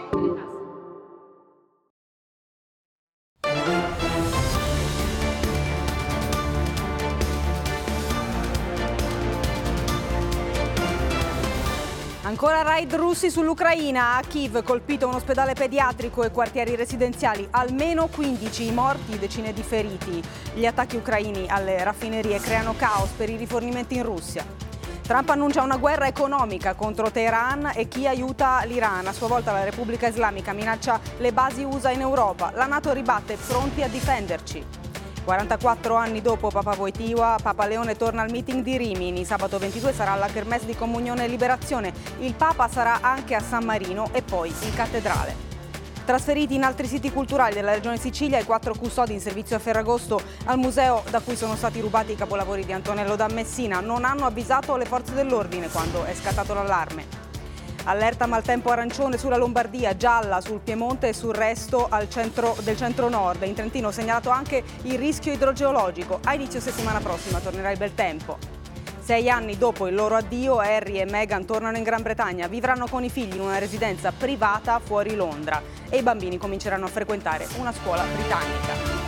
Ancora raid russi sull'Ucraina. A Kiev colpito un ospedale pediatrico e quartieri residenziali. Almeno 15 i morti, decine di feriti. Gli attacchi ucraini alle raffinerie creano caos per i rifornimenti in Russia. Trump annuncia una guerra economica contro Teheran e chi aiuta l'Iran. A sua volta la Repubblica Islamica minaccia le basi USA in Europa. La NATO ribatte, pronti a difenderci. 44 anni dopo Papa Wojtyła, Papa Leone torna al meeting di Rimini. Sabato 22 sarà la Kermesse di Comunione e Liberazione. Il Papa sarà anche a San Marino e poi in cattedrale. Trasferiti in altri siti culturali della regione Sicilia, i 4 custodi in servizio a Ferragosto al museo da cui sono stati rubati i capolavori di Antonello da Messina non hanno avvisato le forze dell'ordine quando è scattato l'allarme. Allerta maltempo arancione sulla Lombardia, gialla sul Piemonte e sul resto del centro-nord. In Trentino segnalato anche il rischio idrogeologico. A inizio settimana prossima tornerà il bel tempo. 6 anni dopo il loro addio, Harry e Meghan tornano in Gran Bretagna. Vivranno con i figli in una residenza privata fuori Londra e i bambini cominceranno a frequentare una scuola britannica.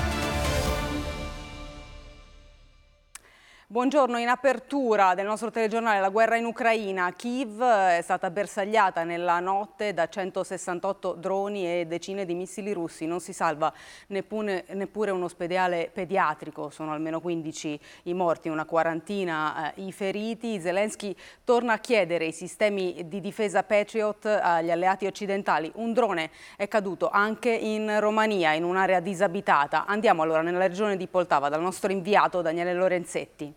Buongiorno, in apertura del nostro telegiornale la guerra in Ucraina. Kiev è stata bersagliata nella notte da 168 droni e decine di missili russi. Non si salva neppure un ospedale pediatrico, sono almeno 15 i morti, una quarantina i feriti. Zelensky torna a chiedere i sistemi di difesa Patriot agli alleati occidentali. Un drone è caduto anche in Romania, in un'area disabitata. Andiamo allora nella regione di Poltava dal nostro inviato Daniele Lorenzetti.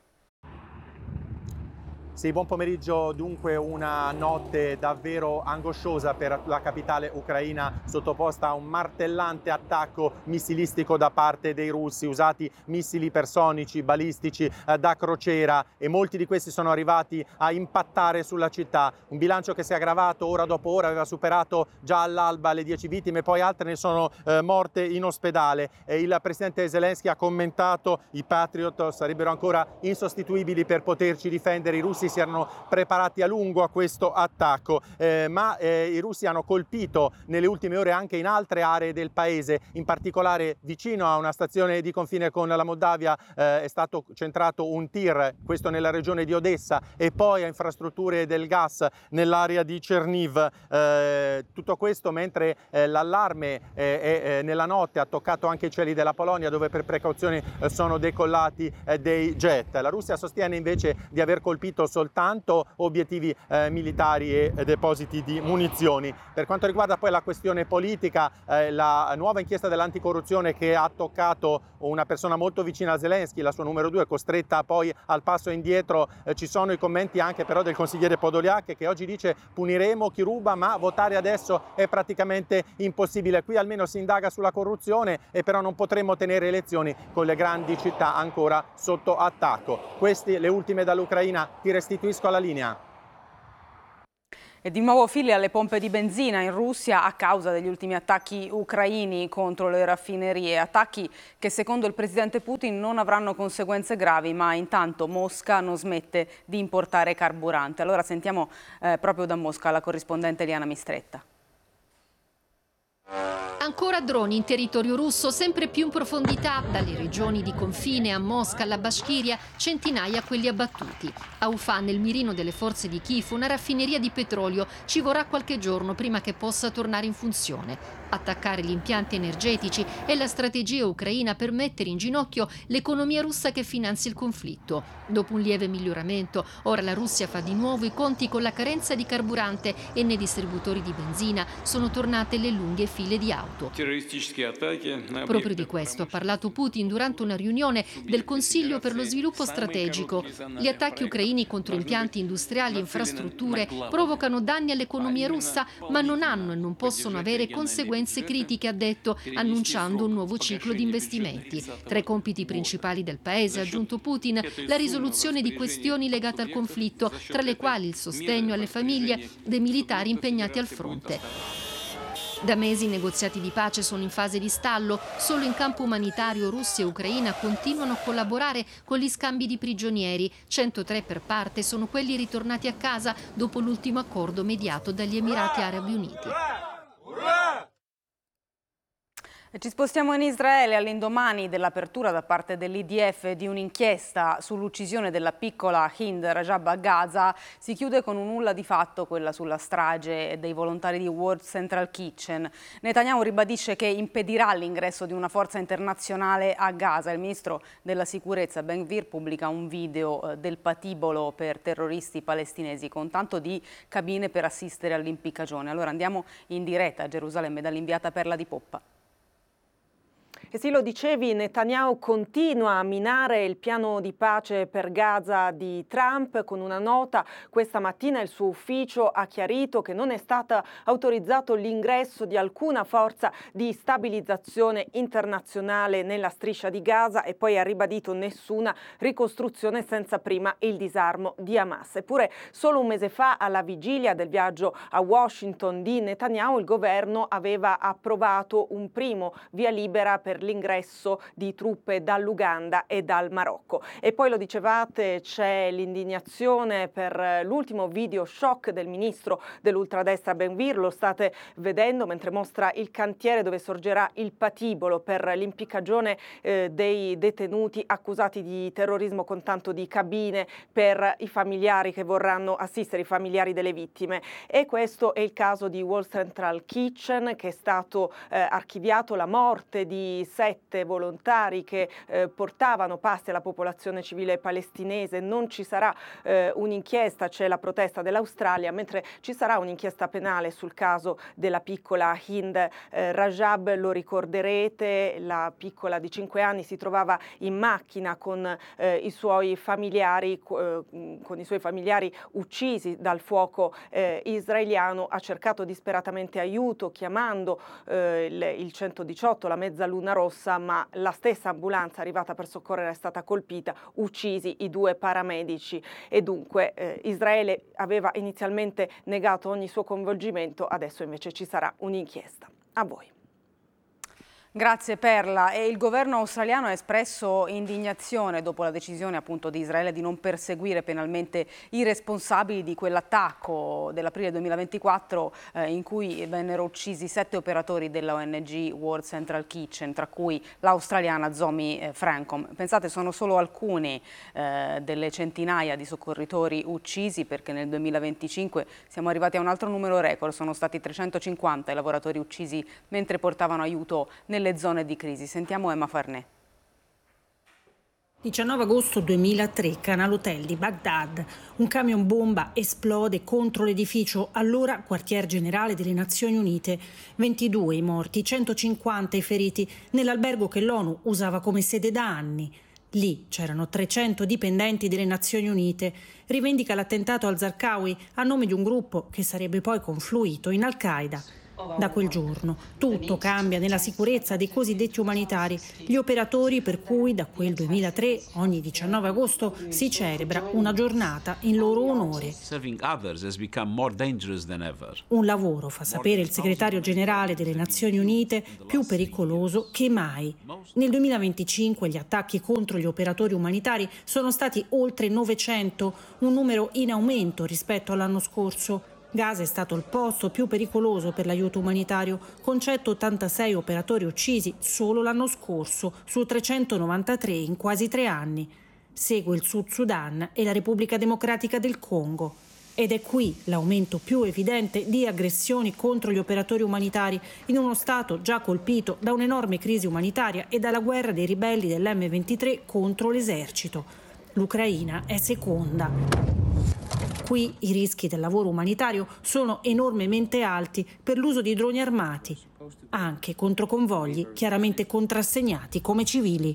Sì, buon pomeriggio. Dunque una notte davvero angosciosa per la capitale ucraina, sottoposta a un martellante attacco missilistico da parte dei russi, usati missili ipersonici, balistici da crociera, e molti di questi sono arrivati a impattare sulla città. Un bilancio che si è aggravato ora dopo ora, aveva superato già all'alba le 10 vittime, poi altre ne sono morte in ospedale. Il presidente Zelensky ha commentato: i Patriot sarebbero ancora insostituibili per poterci difendere. I russi si erano preparati a lungo a questo attacco, ma i russi hanno colpito nelle ultime ore anche in altre aree del paese, in particolare vicino a una stazione di confine con la Moldavia è stato centrato un tir, questo nella regione di Odessa, e poi a infrastrutture del gas nell'area di Cherniv. Tutto questo mentre l'allarme nella notte ha toccato anche i cieli della Polonia, dove per precauzione sono decollati dei jet. La Russia sostiene invece di aver colpito soltanto obiettivi militari e depositi di munizioni. Per quanto riguarda poi la questione politica, la nuova inchiesta dell'anticorruzione che ha toccato una persona molto vicina a Zelensky, la sua numero 2, costretta poi al passo indietro. Ci sono i commenti anche però del consigliere Podoliak, che oggi dice: puniremo chi ruba, ma votare adesso è praticamente impossibile. Qui almeno si indaga sulla corruzione, e però non potremo tenere elezioni con le grandi città ancora sotto attacco. Queste le ultime dall'Ucraina. Ti restituisco alla linea. E di nuovo fili alle pompe di benzina in Russia a causa degli ultimi attacchi ucraini contro le raffinerie. Attacchi che secondo il presidente Putin non avranno conseguenze gravi, ma intanto Mosca non smette di importare carburante. Allora sentiamo proprio da Mosca la corrispondente Liana Mistretta. Ancora droni in territorio russo, sempre più in profondità, dalle regioni di confine a Mosca alla Bashkiria, centinaia quelli abbattuti. A Ufa, nel mirino delle forze di Kiev, una raffineria di petrolio, ci vorrà qualche giorno prima che possa tornare in funzione. Attaccare gli impianti energetici è la strategia ucraina per mettere in ginocchio l'economia russa che finanzia il conflitto. Dopo un lieve miglioramento, ora la Russia fa di nuovo i conti con la carenza di carburante e nei distributori di benzina sono tornate le lunghe file di auto. Proprio di questo ha parlato Putin durante una riunione del Consiglio per lo sviluppo strategico. Gli attacchi ucraini contro impianti industriali e infrastrutture provocano danni all'economia russa, ma non hanno e non possono avere conseguenze critiche, ha detto, annunciando un nuovo ciclo di investimenti. Tra i compiti principali del paese, ha aggiunto Putin, la risoluzione di questioni legate al conflitto, tra le quali il sostegno alle famiglie dei militari impegnati al fronte. Da mesi i negoziati di pace sono in fase di stallo. Solo in campo umanitario Russia e Ucraina continuano a collaborare con gli scambi di prigionieri. 103 per parte sono quelli ritornati a casa dopo l'ultimo accordo mediato dagli Emirati Arabi Uniti. Ci spostiamo in Israele all'indomani dell'apertura da parte dell'IDF di un'inchiesta sull'uccisione della piccola Hind Rajab a Gaza. Si chiude con un nulla di fatto quella sulla strage dei volontari di World Central Kitchen. Netanyahu ribadisce che impedirà l'ingresso di una forza internazionale a Gaza. Il ministro della sicurezza Ben Gvir pubblica un video del patibolo per terroristi palestinesi con tanto di cabine per assistere all'impiccagione. Allora andiamo in diretta a Gerusalemme dall'inviata Perla Di Poppa. E sì, lo dicevi, Netanyahu continua a minare il piano di pace per Gaza di Trump. Con una nota questa mattina il suo ufficio ha chiarito che non è stato autorizzato l'ingresso di alcuna forza di stabilizzazione internazionale nella striscia di Gaza e poi ha ribadito nessuna ricostruzione senza prima il disarmo di Hamas. Eppure solo un mese fa, alla vigilia del viaggio a Washington di Netanyahu, il governo aveva approvato un primo via libera per l'ingresso di truppe dall'Uganda e dal Marocco. E poi lo dicevate, c'è l'indignazione per l'ultimo video shock del ministro dell'ultradestra Ben Gvir. Lo state vedendo mentre mostra il cantiere dove sorgerà il patibolo per l'impiccagione dei detenuti accusati di terrorismo, con tanto di cabine per i familiari che vorranno assistere, i familiari delle vittime. E questo è il caso di World Central Kitchen, che è stato archiviato. La morte di 7 volontari che portavano pasti alla popolazione civile palestinese. Non ci sarà un'inchiesta, c'è la protesta dell'Australia, mentre ci sarà un'inchiesta penale sul caso della piccola Hind Rajab. Lo ricorderete, la piccola di 5 anni si trovava in macchina con i suoi familiari uccisi dal fuoco israeliano. Ha cercato disperatamente aiuto chiamando il 118, la Mezzaluna Rossa, ma la stessa ambulanza arrivata per soccorrere è stata colpita, uccisi i 2 paramedici. E dunque Israele aveva inizialmente negato ogni suo coinvolgimento, adesso invece ci sarà un'inchiesta. A voi. Grazie Perla. E il governo australiano ha espresso indignazione dopo la decisione appunto di Israele di non perseguire penalmente i responsabili di quell'attacco dell'aprile 2024 in cui vennero uccisi 7 operatori della ONG World Central Kitchen, tra cui l'australiana Zomi Francom. Pensate, sono solo alcuni delle centinaia di soccorritori uccisi, perché nel 2025 siamo arrivati a un altro numero record, sono stati 350 i lavoratori uccisi mentre portavano aiuto nelle zone di crisi. Sentiamo Emma Farnè. 19 agosto 2003, Canal Hotel di Baghdad. Un camion bomba esplode contro l'edificio, allora quartier generale delle Nazioni Unite. 22 i morti, 150 i feriti, nell'albergo che l'ONU usava come sede da anni. Lì c'erano 300 dipendenti delle Nazioni Unite. Rivendica l'attentato al Zarqawi a nome di un gruppo che sarebbe poi confluito in Al-Qaeda. Da quel giorno tutto cambia nella sicurezza dei cosiddetti umanitari, gli operatori per cui da quel 2003 ogni 19 agosto si celebra una giornata in loro onore. Un lavoro, fa sapere il segretario generale delle Nazioni Unite, più pericoloso che mai. Nel 2025 gli attacchi contro gli operatori umanitari sono stati oltre 900, un numero in aumento rispetto all'anno scorso. Gaza è stato il posto più pericoloso per l'aiuto umanitario, con 186 operatori uccisi solo l'anno scorso, su 393 in quasi 3 anni. Segue il Sud Sudan e la Repubblica Democratica del Congo. Ed è qui l'aumento più evidente di aggressioni contro gli operatori umanitari in uno Stato già colpito da un'enorme crisi umanitaria e dalla guerra dei ribelli dell'M23 contro l'esercito. L'Ucraina è seconda. Qui i rischi del lavoro umanitario sono enormemente alti per l'uso di droni armati, anche contro convogli chiaramente contrassegnati come civili.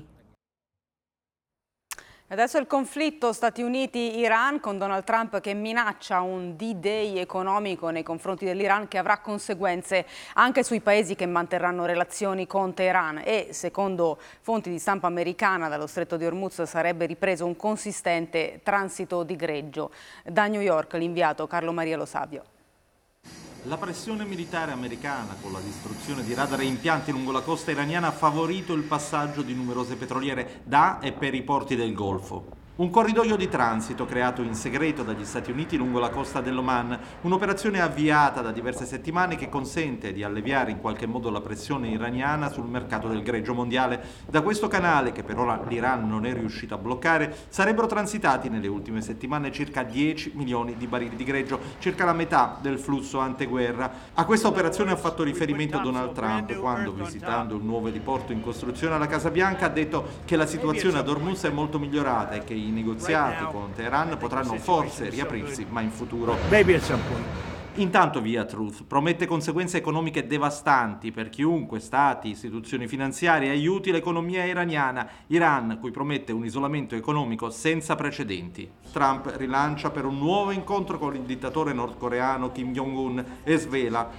Adesso il conflitto Stati Uniti-Iran, con Donald Trump che minaccia un D-Day economico nei confronti dell'Iran che avrà conseguenze anche sui paesi che manterranno relazioni con Teheran, e secondo fonti di stampa americana dallo Stretto di Hormuz sarebbe ripreso un consistente transito di greggio. Da New York l'inviato Carlo Maria Lo Savio. La pressione militare americana, con la distruzione di radar e impianti lungo la costa iraniana, ha favorito il passaggio di numerose petroliere da e per i porti del Golfo. Un corridoio di transito creato in segreto dagli Stati Uniti lungo la costa dell'Oman, un'operazione avviata da diverse settimane che consente di alleviare in qualche modo la pressione iraniana sul mercato del greggio mondiale. Da questo canale, che per ora l'Iran non è riuscito a bloccare, sarebbero transitati nelle ultime settimane circa 10 milioni di barili di greggio, circa la metà del flusso anteguerra. A questa operazione ha fatto riferimento Donald Trump quando, visitando un nuovo heliporto in costruzione alla Casa Bianca, ha detto che la situazione ad Hormuz è molto migliorata e che i negoziati con Teheran potranno forse riaprirsi, ma in futuro. Intanto Via Truth promette conseguenze economiche devastanti per chiunque, stati, istituzioni finanziarie, aiuti l'economia iraniana. Iran, cui promette un isolamento economico senza precedenti. Trump rilancia per un nuovo incontro con il dittatore nordcoreano Kim Jong-un e svela: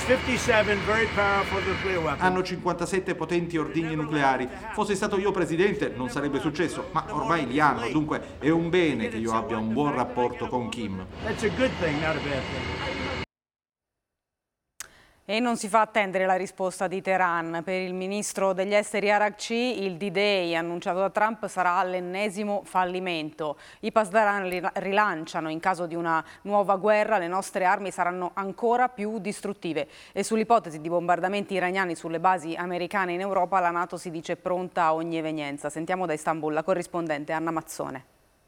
hanno 57 potenti ordigni nucleari. Fossi stato io presidente non sarebbe successo, ma ormai li hanno, dunque è un bene che io abbia un buon rapporto con Kim. E non si fa attendere la risposta di Teheran. Per il ministro degli esteri Araghchi, il D-Day annunciato da Trump sarà l'ennesimo fallimento. I Pasdaran rilanciano: in caso di una nuova guerra le nostre armi saranno ancora più distruttive. E sull'ipotesi di bombardamenti iraniani sulle basi americane in Europa, la NATO si dice pronta a ogni evenienza. Sentiamo da Istanbul la corrispondente Anna Mazzone.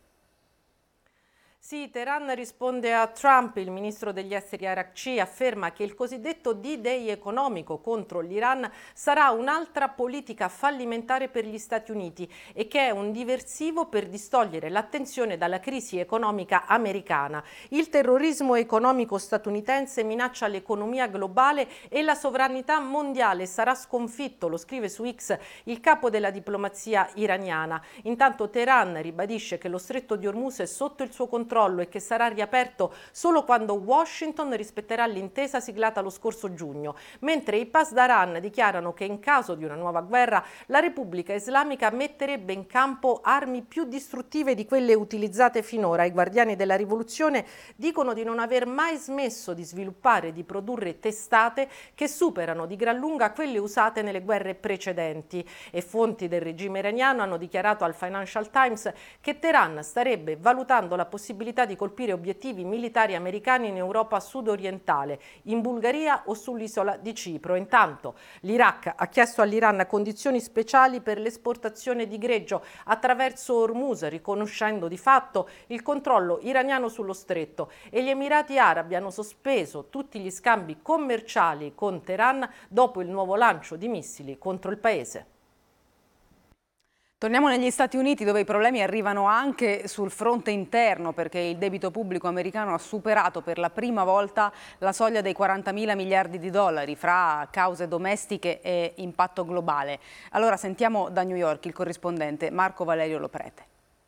Sì, Teheran risponde a Trump. Il ministro degli esteri Araghchi afferma che il cosiddetto D-Day economico contro l'Iran sarà un'altra politica fallimentare per gli Stati Uniti e che è un diversivo per distogliere l'attenzione dalla crisi economica americana. Il terrorismo economico statunitense minaccia l'economia globale e la sovranità mondiale. Sarà sconfitto, lo scrive su X il capo della diplomazia iraniana. Intanto Teheran ribadisce che lo stretto di Hormuz è sotto il suo controllo e che sarà riaperto solo quando Washington rispetterà l'intesa siglata lo scorso giugno, mentre i Pasdaran dichiarano che in caso di una nuova guerra la Repubblica Islamica metterebbe in campo armi più distruttive di quelle utilizzate finora. I guardiani della rivoluzione dicono di non aver mai smesso di sviluppare e di produrre testate che superano di gran lunga quelle usate nelle guerre precedenti, e fonti del regime iraniano hanno dichiarato al Financial Times che Teheran starebbe valutando la possibilità di colpire obiettivi militari americani in Europa sudorientale, in Bulgaria o sull'isola di Cipro. Intanto l'Iraq ha chiesto all'Iran condizioni speciali per l'esportazione di greggio attraverso Hormuz, riconoscendo di fatto il controllo iraniano sullo stretto, e gli Emirati Arabi hanno sospeso tutti gli scambi commerciali con Teheran dopo il nuovo lancio di missili contro il paese. Torniamo negli Stati Uniti, dove i problemi arrivano anche sul fronte interno, perché il debito pubblico americano ha superato per la prima volta la soglia dei 40.000 miliardi di dollari fra cause domestiche e impatto globale. Allora sentiamo da New York il corrispondente Marco Valerio Loprete.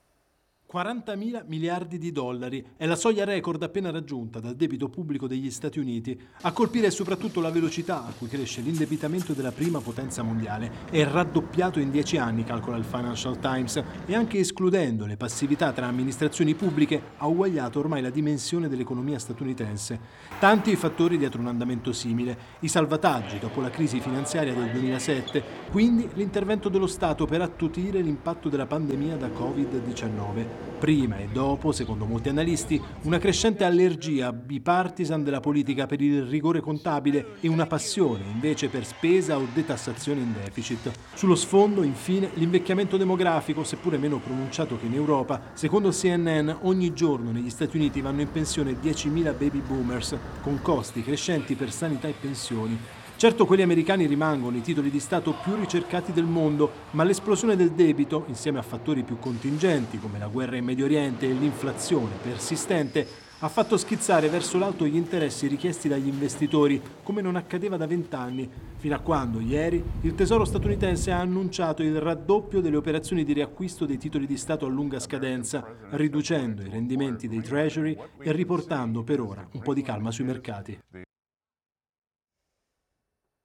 40.000 miliardi di dollari è la soglia record appena raggiunta dal debito pubblico degli Stati Uniti. A colpire soprattutto la velocità a cui cresce l'indebitamento della prima potenza mondiale. È raddoppiato in 10 anni, calcola il Financial Times, e anche escludendo le passività tra amministrazioni pubbliche ha uguagliato ormai la dimensione dell'economia statunitense. Tanti i fattori dietro un andamento simile: i salvataggi dopo la crisi finanziaria del 2007, quindi l'intervento dello Stato per attutire l'impatto della pandemia da Covid-19. Prima e dopo, secondo molti analisti, una crescente allergia bipartisan della politica per il rigore contabile e una passione invece per spesa o detassazione in deficit. Sullo sfondo, infine, l'invecchiamento demografico, seppure meno pronunciato che in Europa. Secondo CNN, ogni giorno negli Stati Uniti vanno in pensione 10.000 baby boomers, con costi crescenti per sanità e pensioni. Certo, quelli americani rimangono i titoli di Stato più ricercati del mondo, ma l'esplosione del debito, insieme a fattori più contingenti come la guerra in Medio Oriente e l'inflazione persistente, ha fatto schizzare verso l'alto gli interessi richiesti dagli investitori, come non accadeva da 20 anni, fino a quando ieri il Tesoro statunitense ha annunciato il raddoppio delle operazioni di riacquisto dei titoli di Stato a lunga scadenza, riducendo i rendimenti dei Treasury e riportando per ora un po' di calma sui mercati.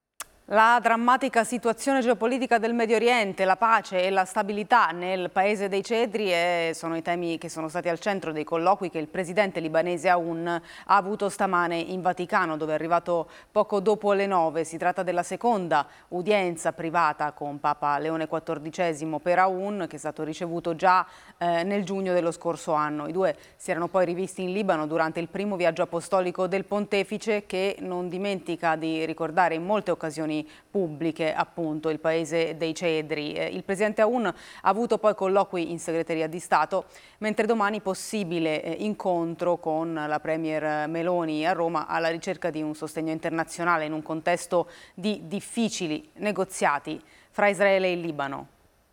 La drammatica situazione geopolitica del Medio Oriente, la pace e la stabilità nel Paese dei Cedri sono i temi che sono stati al centro dei colloqui che il presidente libanese Aoun ha avuto stamane in Vaticano, dove è arrivato poco dopo le 9. Si tratta della seconda udienza privata con Papa Leone XIV per Aoun, che è stato ricevuto già nel giugno dello scorso anno. I due si erano poi rivisti in Libano durante il primo viaggio apostolico del pontefice, che non dimentica di ricordare in molte occasioni pubbliche appunto il Paese dei Cedri. Il presidente Aoun ha avuto poi colloqui in segreteria di Stato, mentre domani possibile incontro con la premier Meloni a Roma alla ricerca di un sostegno internazionale in un contesto di difficili negoziati fra Israele e il Libano.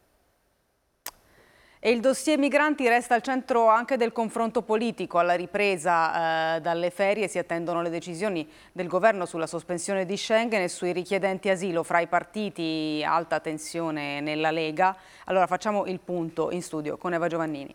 E il dossier migranti resta al centro anche del confronto politico. Alla ripresa dalle ferie si attendono le decisioni del governo sulla sospensione di Schengen e sui richiedenti asilo. Fra i partiti alta tensione nella Lega. Allora facciamo il punto in studio con Eva Giovannini.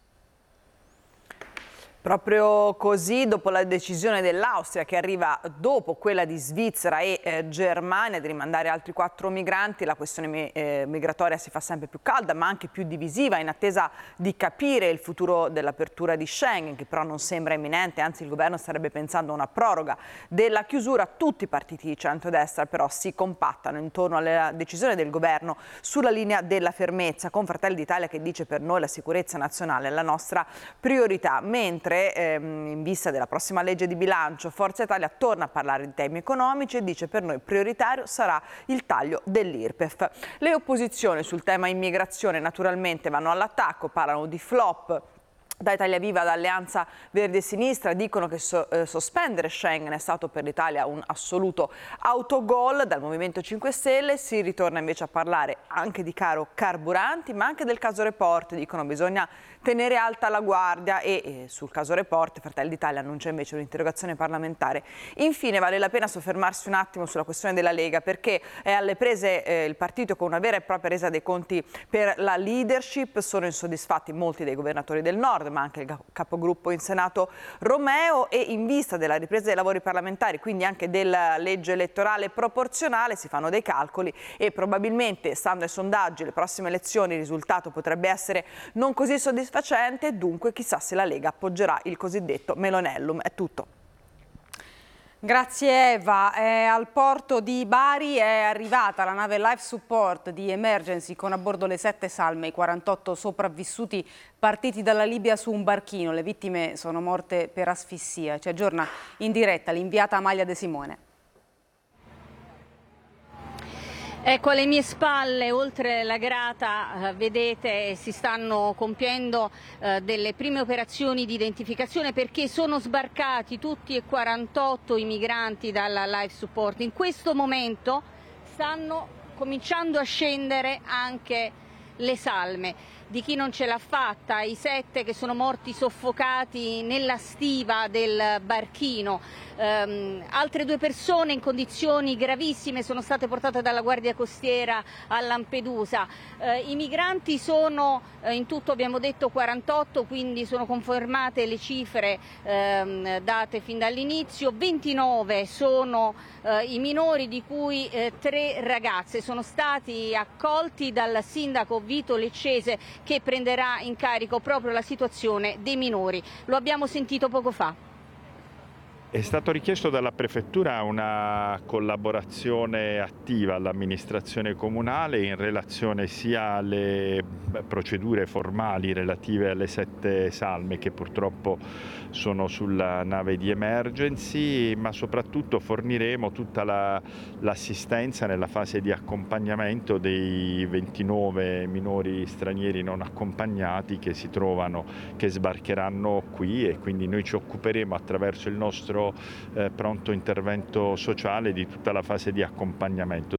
Proprio così, dopo la decisione dell'Austria, che arriva dopo quella di Svizzera e Germania di rimandare altri 4 migranti, la questione migratoria si fa sempre più calda, ma anche più divisiva, in attesa di capire il futuro dell'apertura di Schengen, che però non sembra imminente, anzi il governo starebbe pensando a una proroga della chiusura. Tutti i partiti di centrodestra però si compattano intorno alla decisione del governo sulla linea della fermezza, con Fratelli d'Italia che dice: per noi la sicurezza nazionale è la nostra priorità, mentre in vista della prossima legge di bilancio Forza Italia torna a parlare di temi economici e dice: per noi prioritario sarà il taglio dell'IRPEF. Le opposizioni sul tema immigrazione naturalmente vanno all'attacco, parlano di flop. Da Italia Viva, da Alleanza Verdi e Sinistra dicono che sospendere Schengen è stato per l'Italia un assoluto autogol. Dal Movimento 5 Stelle si ritorna invece a parlare anche di caro carburanti, ma anche del caso Report. Dicono che bisogna tenere alta la guardia e sul caso Report Fratelli d'Italia annuncia invece un'interrogazione parlamentare. Infine vale la pena soffermarsi un attimo sulla questione della Lega, perché è alle prese il partito con una vera e propria resa dei conti per la leadership. Sono insoddisfatti molti dei governatori del Nord, ma anche il capogruppo in Senato Romeo, e in vista della ripresa dei lavori parlamentari, quindi anche della legge elettorale proporzionale, si fanno dei calcoli e probabilmente, stando ai sondaggi, le prossime elezioni il risultato potrebbe essere non così soddisfacente. Dunque chissà se la Lega appoggerà il cosiddetto Melonellum. È tutto. Grazie Eva. Al porto di Bari è arrivata la nave Life Support di Emergency con a bordo le 7 salme, i 48 sopravvissuti partiti dalla Libia su un barchino. Le vittime sono morte per asfissia. Ci aggiorna in diretta l'inviata Amalia De Simone. Ecco, alle mie spalle, oltre la grata, vedete, si stanno compiendo delle prime operazioni di identificazione, perché sono sbarcati tutti e 48 i migranti dalla Life Support. In questo momento stanno cominciando a scendere anche le salme di chi non ce l'ha fatta, i 7 che sono morti soffocati nella stiva del barchino. Altre 2 persone in condizioni gravissime sono state portate dalla Guardia Costiera a Lampedusa. I migranti sono in tutto, abbiamo detto, 48, quindi sono confermate le cifre date fin dall'inizio. 29 sono i minori, di cui 3 ragazze. Sono stati accolti dal sindaco Vito Leccese, che prenderà in carico proprio la situazione dei minori. Lo abbiamo sentito poco fa. È stato richiesto dalla Prefettura una collaborazione attiva all'amministrazione comunale in relazione sia alle procedure formali relative alle 7 salme che purtroppo sono sulla nave di Emergency, ma soprattutto forniremo tutta l'assistenza nella fase di accompagnamento dei 29 minori stranieri non accompagnati che sbarcheranno qui, e quindi noi ci occuperemo attraverso il nostro pronto intervento sociale di tutta la fase di accompagnamento.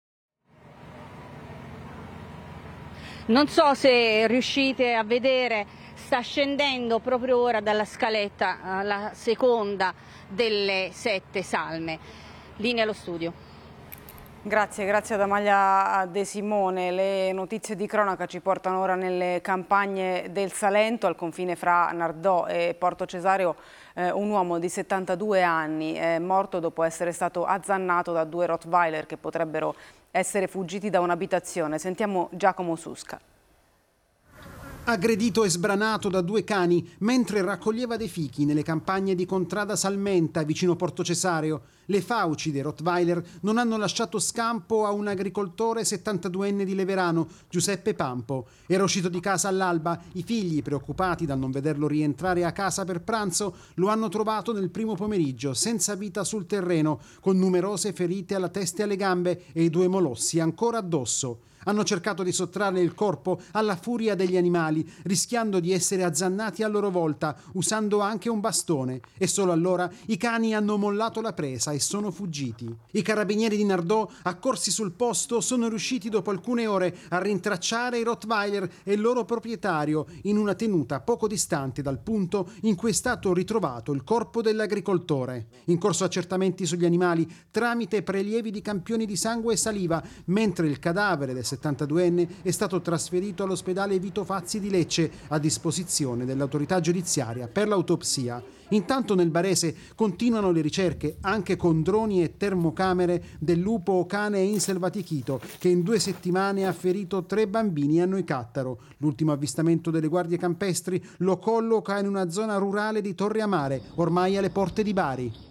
Non so se riuscite a vedere, sta scendendo proprio ora dalla scaletta la seconda delle 7 salme. Linea allo studio. Grazie ad Amalia De Simone. Le notizie di cronaca ci portano ora nelle campagne del Salento, al confine fra Nardò e Porto Cesareo. Un uomo di 72 anni è morto dopo essere stato azzannato da 2 Rottweiler che potrebbero essere fuggiti da un'abitazione. Sentiamo Giacomo Susca. Aggredito e sbranato da 2 cani mentre raccoglieva dei fichi nelle campagne di Contrada Salmenta, vicino Porto Cesareo. Le fauci dei Rottweiler non hanno lasciato scampo a un agricoltore 72enne di Leverano, Giuseppe Pampo. Era uscito di casa all'alba. I figli, preoccupati dal non vederlo rientrare a casa per pranzo, lo hanno trovato nel primo pomeriggio, senza vita sul terreno, con numerose ferite alla testa e alle gambe e i 2 molossi ancora addosso. Hanno cercato di sottrarre il corpo alla furia degli animali, rischiando di essere azzannati a loro volta, usando anche un bastone. E solo allora i cani hanno mollato la presa e sono fuggiti. I carabinieri di Nardò, accorsi sul posto, sono riusciti dopo alcune ore a rintracciare i Rottweiler e il loro proprietario in una tenuta poco distante dal punto in cui è stato ritrovato il corpo dell'agricoltore. In corso accertamenti sugli animali tramite prelievi di campioni di sangue e saliva, mentre il cadavere del 72enne è stato trasferito all'ospedale Vito Fazzi di Lecce a disposizione dell'autorità giudiziaria per l'autopsia. Intanto nel Barese continuano le ricerche anche con droni e termocamere del lupo cane inselvatichito che in 2 settimane ha ferito 3 bambini a Noicattaro. L'ultimo avvistamento delle guardie campestri lo colloca in una zona rurale di Torre Amare, ormai alle porte di Bari.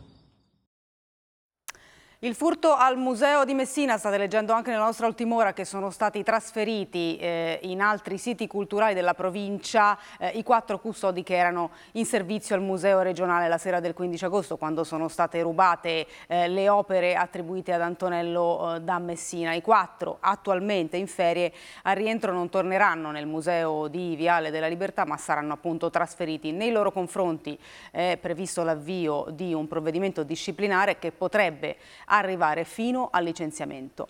Il furto al Museo di Messina, state leggendo anche nella nostra ultima ora, che sono stati trasferiti in altri siti culturali della provincia i 4 custodi che erano in servizio al Museo regionale la sera del 15 agosto, quando sono state rubate le opere attribuite ad Antonello da Messina. I 4 attualmente in ferie al rientro non torneranno nel Museo di Viale della Libertà, ma saranno appunto trasferiti. Nei loro confronti è previsto l'avvio di un provvedimento disciplinare che potrebbe arrivare fino al licenziamento.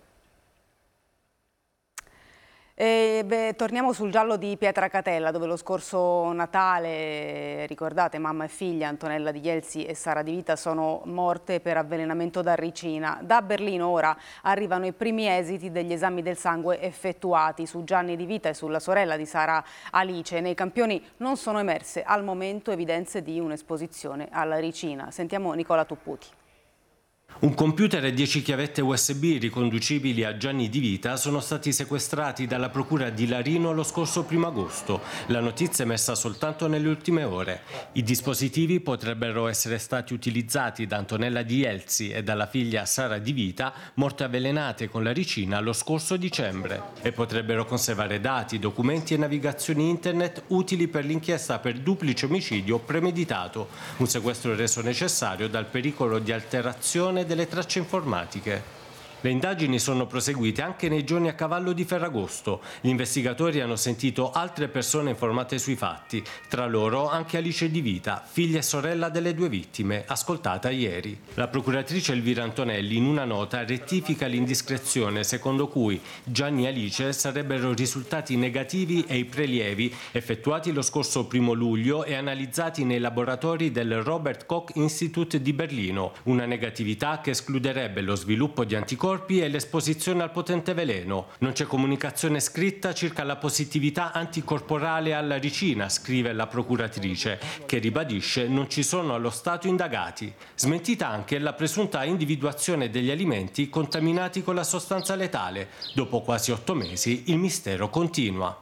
Torniamo sul giallo di Pietracatella, dove lo scorso Natale, ricordate, mamma e figlia Antonella Di Jelzi e Sara Di Vita sono morte per avvelenamento da ricina. Da Berlino ora arrivano i primi esiti degli esami del sangue effettuati su Gianni Di Vita e sulla sorella di Sara, Alice. Nei campioni non sono emerse al momento evidenze di un'esposizione alla ricina. Sentiamo Nicola Tupputi. Un computer e 10 chiavette USB riconducibili a Gianni Di Vita sono stati sequestrati dalla procura di Larino lo scorso 1 agosto. La notizia è messa soltanto nelle ultime ore. I dispositivi potrebbero essere stati utilizzati da Antonella Di Jelzi e dalla figlia Sara Di Vita, morte avvelenate con la ricina lo scorso dicembre, e potrebbero conservare dati, documenti e navigazioni internet utili per l'inchiesta per duplice omicidio premeditato, un sequestro reso necessario dal pericolo di alterazione delle tracce informatiche. Le indagini sono proseguite anche nei giorni a cavallo di Ferragosto. Gli investigatori hanno sentito altre persone informate sui fatti, tra loro anche Alice Di Vita, figlia e sorella delle 2 vittime, ascoltata ieri. La procuratrice Elvira Antonelli in una nota rettifica l'indiscrezione secondo cui Gianni e Alice sarebbero risultati negativi e i prelievi effettuati lo scorso 1 luglio e analizzati nei laboratori del Robert Koch Institute di Berlino, una negatività che escluderebbe lo sviluppo di anticorpi e l'esposizione al potente veleno. Non c'è comunicazione scritta circa la positività anticorporale alla ricina, scrive la procuratrice, che ribadisce non ci sono allo stato indagati. Smentita anche la presunta individuazione degli alimenti contaminati con la sostanza letale. Dopo quasi 8 mesi il mistero continua.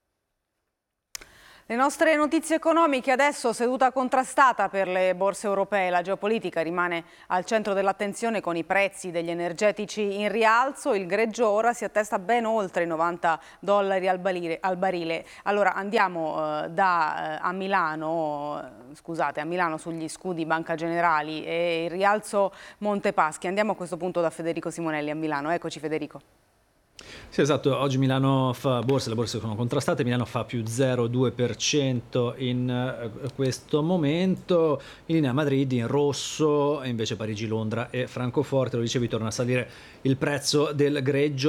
Le nostre notizie economiche adesso, seduta contrastata per le borse europee. La geopolitica rimane al centro dell'attenzione con i prezzi degli energetici in rialzo. Il greggio ora si attesta ben oltre i $90 al barile. Allora andiamo a Milano sugli scudi Banca Generali e il rialzo Montepaschi. Andiamo a questo punto da Federico Simonelli a Milano. Eccoci Federico. Sì, esatto, oggi Milano fa borse, le borse sono contrastate, Milano fa più 0,2% in questo momento, in linea Madrid in rosso, e invece Parigi, Londra e Francoforte, lo dicevi, torna a salire il prezzo del greggio,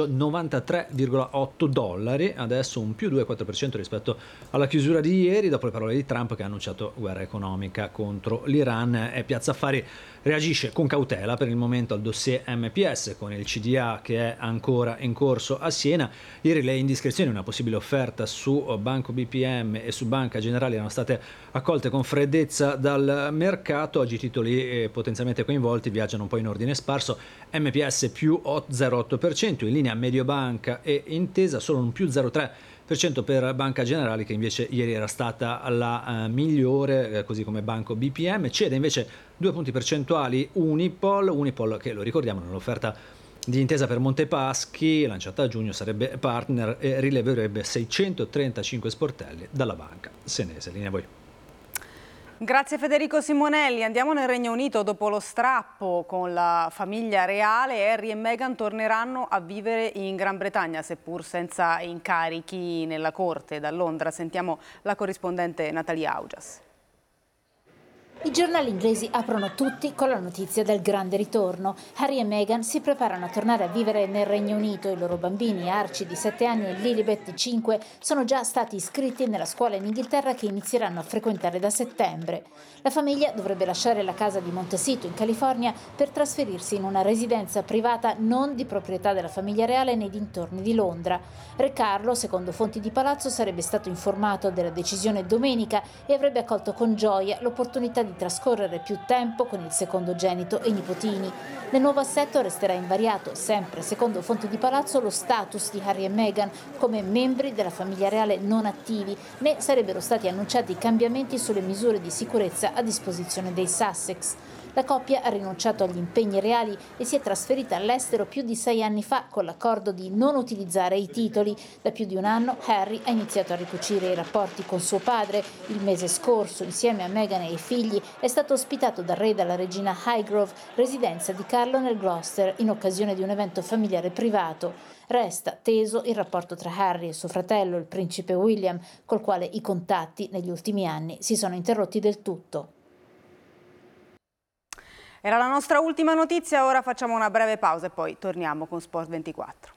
$93,8, adesso un più 2,4% rispetto alla chiusura di ieri, dopo le parole di Trump che ha annunciato guerra economica contro l'Iran. E Piazza Affari reagisce con cautela per il momento al dossier MPS, con il CDA che è ancora in corso a Siena. Ieri le indiscrezioni, una possibile offerta su Banco BPM e su Banca Generali erano state accolte con freddezza dal mercato. Oggi i titoli potenzialmente coinvolti viaggiano un po' in ordine sparso. MPS più 0,8%, in linea Mediobanca e Intesa, solo un più 0,3% per Banca Generali, che invece ieri era stata la migliore, così come Banco BPM. Cede invece 2 punti percentuali Unipol, che lo ricordiamo nell'offerta di Intesa per Montepaschi, lanciata a giugno, sarebbe partner e rileverebbe 635 sportelli dalla banca senese. Linea a voi. Grazie Federico Simonelli. Andiamo nel Regno Unito. Dopo lo strappo con la famiglia reale, Harry e Meghan torneranno a vivere in Gran Bretagna, seppur senza incarichi nella corte. Da Londra sentiamo la corrispondente Natalia Augias. I giornali inglesi aprono tutti con la notizia del grande ritorno. Harry e Meghan si preparano a tornare a vivere nel Regno Unito. I loro bambini, Archie di 7 anni e Lilibet di 5, sono già stati iscritti nella scuola in Inghilterra che inizieranno a frequentare da settembre. La famiglia dovrebbe lasciare la casa di Montecito in California per trasferirsi in una residenza privata non di proprietà della famiglia reale nei dintorni di Londra. Re Carlo, secondo fonti di palazzo, sarebbe stato informato della decisione domenica e avrebbe accolto con gioia l'opportunità di trascorrere più tempo con il secondogenito e i nipotini. Nel nuovo assetto resterà invariato, sempre secondo fonti di palazzo, lo status di Harry e Meghan come membri della famiglia reale non attivi, né sarebbero stati annunciati cambiamenti sulle misure di sicurezza a disposizione dei Sussex. La coppia ha rinunciato agli impegni reali e si è trasferita all'estero più di 6 anni fa con l'accordo di non utilizzare i titoli. Da più di un anno Harry ha iniziato a ricucire i rapporti con suo padre. Il mese scorso, insieme a Meghan e ai figli, è stato ospitato dal re e dalla regina Highgrove, residenza di Carlo nel Gloucester, in occasione di un evento familiare privato. Resta teso il rapporto tra Harry e suo fratello, il principe William, col quale i contatti negli ultimi anni si sono interrotti del tutto. Era la nostra ultima notizia, ora facciamo una breve pausa e poi torniamo con Sport 24.